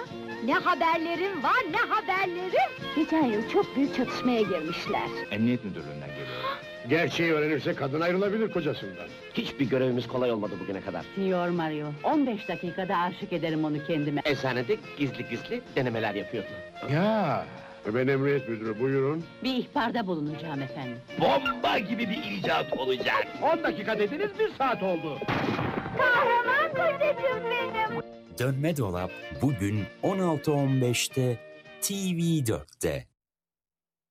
Ne haberlerim var, ne haberlerim! Geçen yıl çok büyük çatışmaya girmişler. Emniyet müdürlüğünden geliyor. Gerçeği öğrenirse kadın ayrılabilir kocasından. Hiçbir görevimiz kolay olmadı bugüne kadar. Signor Mario, 15 dakikada aşık ederim onu kendime. Eczanede gizli gizli denemeler yapıyordu. Ya, Ben emniyet müdürü, buyurun. Bir ihbarda bulunacağım efendim. Bomba gibi bir icat olacak. 10 dakika dediniz, 1 saat oldu. Kahraman kocacığım benim! Dönme Dolap bugün 16.15'te TV4'te.